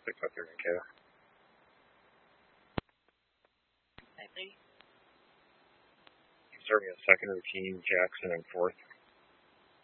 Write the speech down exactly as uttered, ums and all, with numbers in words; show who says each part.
Speaker 1: six five three K. Serving a second routine, Jackson and fourth.